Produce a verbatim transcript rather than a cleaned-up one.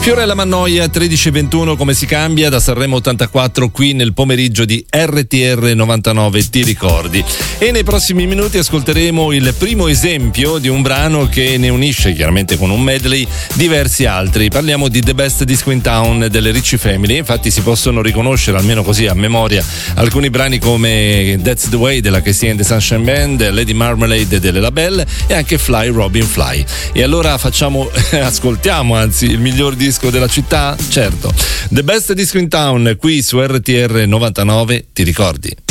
Fiorella Mannoia, tredici e ventuno, come si cambia da Sanremo ottantaquattro qui nel pomeriggio di R T R novantanove, ti ricordi? E nei prossimi minuti ascolteremo il primo esempio di un brano che ne unisce, chiaramente con un medley, diversi altri. Parliamo di The Best Disco in Town delle Ricci Family. Infatti si possono riconoscere, almeno così a memoria, alcuni brani come That's the Way della Casey and the Sunshine Band, Lady Marmalade delle Labelle e anche Fly Robin Fly. E allora facciamo, ascoltiamo anzi il miglior disco della città? Certo. The Best Disco in Town qui su R T R novantanove, ti ricordi?